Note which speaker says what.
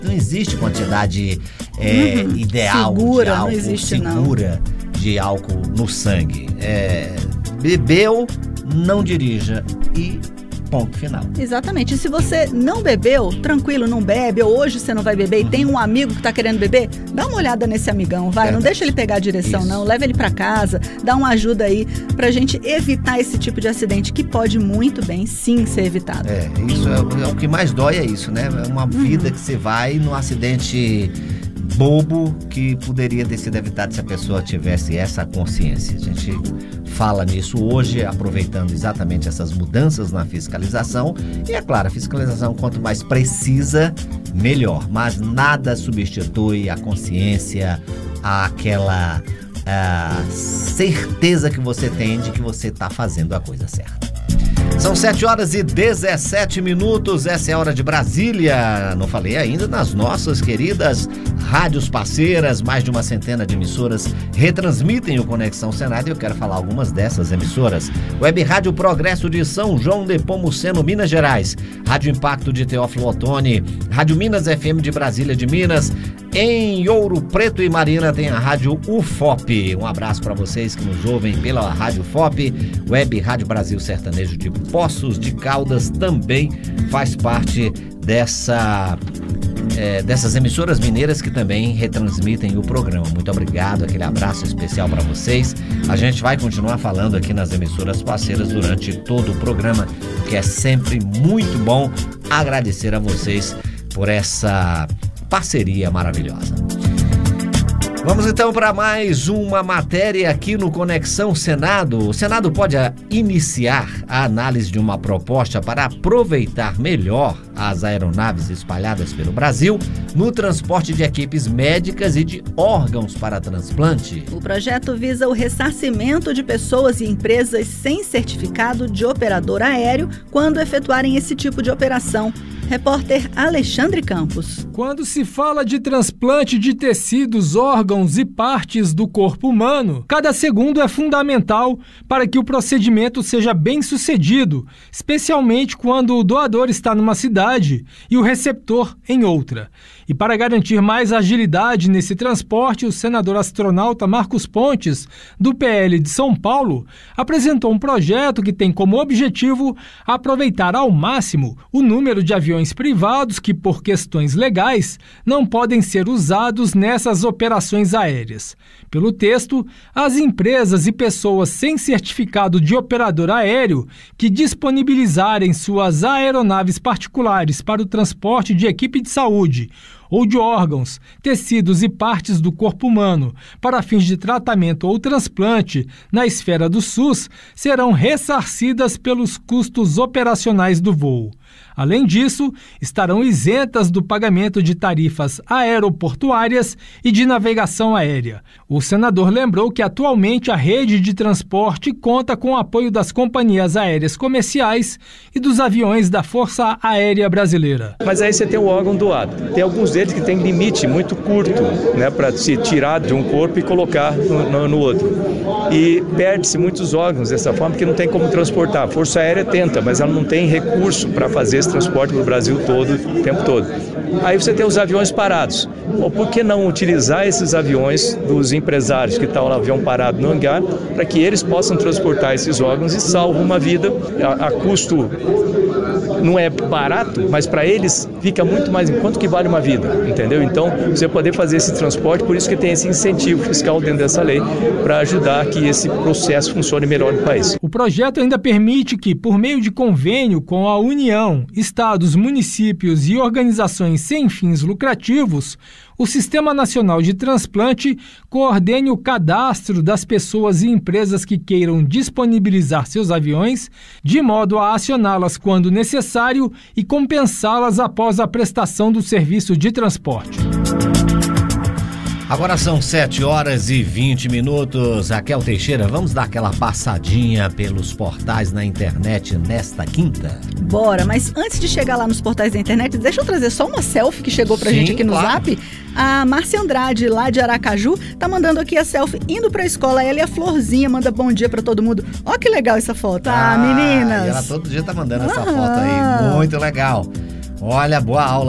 Speaker 1: Não existe quantidade ideal
Speaker 2: segura,
Speaker 1: de álcool,
Speaker 2: não existe,
Speaker 1: segura de álcool no sangue. Bebeu, não dirija e ponto final.
Speaker 2: Exatamente. E se você não bebeu, tranquilo, não bebe, ou hoje você não vai beber e tem um amigo que tá querendo beber, dá uma olhada nesse amigão, vai. Não deixa ele pegar a direção, não. Leva ele pra casa, dá uma ajuda aí pra gente evitar esse tipo de acidente que pode muito bem, sim, ser evitado.
Speaker 1: Isso é o que mais dói, é isso, né? É uma vida que você vai num acidente bobo que poderia ter sido evitado se a pessoa tivesse essa consciência. A gente fala nisso hoje, aproveitando exatamente essas mudanças na fiscalização. E é claro, a fiscalização, quanto mais precisa, melhor. Mas nada substitui a consciência, aquela certeza que você tem de que você está fazendo a coisa certa. São 7h17, essa é a hora de Brasília. Não falei ainda nas nossas queridas rádios parceiras, mais de uma centena de emissoras retransmitem o Conexão Senado e eu quero falar algumas dessas emissoras. Web Rádio Progresso de São João de Pomuceno, Minas Gerais. Rádio Impacto de Teófilo Otoni. Rádio Minas FM de Brasília de Minas. Em Ouro Preto e Marina tem a Rádio UFOP. Um abraço para vocês que nos ouvem pela Rádio UFOP. Web Rádio Brasil Sertanejo de Poços de Caldas também faz parte dessas emissoras mineiras que também retransmitem o programa. Muito obrigado, aquele abraço especial para vocês. A gente vai continuar falando aqui nas emissoras parceiras durante todo o programa, que é sempre muito bom. Agradecer a vocês por essa parceria maravilhosa. Vamos então para mais uma matéria aqui no Conexão Senado. O Senado pode iniciar a análise de uma proposta para aproveitar melhor as aeronaves espalhadas pelo Brasil no transporte de equipes médicas e de órgãos para transplante.
Speaker 2: O projeto visa o ressarcimento de pessoas e empresas sem certificado de operador aéreo quando efetuarem esse tipo de operação. Repórter Alexandre Campos.
Speaker 3: Quando se fala de transplante de tecidos, órgãos e partes do corpo humano, cada segundo é fundamental para que o procedimento seja bem sucedido, especialmente quando o doador está numa cidade e o receptor em outra. E para garantir mais agilidade nesse transporte, o senador astronauta Marcos Pontes, do PL de São Paulo, apresentou um projeto que tem como objetivo aproveitar ao máximo o número de aviões privados que, por questões legais, não podem ser usados nessas operações aéreas. Pelo texto, as empresas e pessoas sem certificado de operador aéreo que disponibilizarem suas aeronaves particulares para o transporte de equipe de saúde ou de órgãos, tecidos e partes do corpo humano para fins de tratamento ou transplante na esfera do SUS serão ressarcidas pelos custos operacionais do voo. Além disso, estarão isentas do pagamento de tarifas aeroportuárias e de navegação aérea. O senador lembrou que atualmente a rede de transporte conta com o apoio das companhias aéreas comerciais e dos aviões da Força Aérea Brasileira.
Speaker 4: Mas aí você tem o órgão doado. Tem alguns deles que tem limite muito curto, né, para se tirar de um corpo e colocar no outro. E perde-se muitos órgãos dessa forma porque não tem como transportar. A Força Aérea tenta, mas ela não tem recurso para fazer esse transporte no Brasil todo, o tempo todo. Aí você tem os aviões parados. Por que não utilizar esses aviões dos empresários que estão lá, o avião parado no hangar, para que eles possam transportar esses órgãos e salvam uma vida a custo não é barato, mas para eles fica muito mais em quanto que vale uma vida, entendeu? Então, você poder fazer esse transporte, por isso que tem esse incentivo fiscal dentro dessa lei, para ajudar que esse processo funcione melhor no país.
Speaker 3: O projeto ainda permite que, por meio de convênio com a União, estados, municípios e organizações sem fins lucrativos, o Sistema Nacional de Transplante coordene o cadastro das pessoas e empresas que queiram disponibilizar seus aviões, de modo a acioná-las quando necessário e compensá-las após a prestação do serviço de transporte.
Speaker 1: Agora são 7h20. Raquel Teixeira, vamos dar aquela passadinha pelos portais na internet nesta quinta?
Speaker 2: Bora, mas antes de chegar lá nos portais da internet, deixa eu trazer só uma selfie que chegou pra gente aqui no Zap. A Márcia Andrade, lá de Aracaju, tá mandando aqui a selfie indo pra escola. Ela e a Florzinha manda bom dia pra todo mundo. Ó que legal essa foto. Meninas!
Speaker 1: E ela todo dia tá mandando essa foto aí. Muito legal. Olha, boa aula.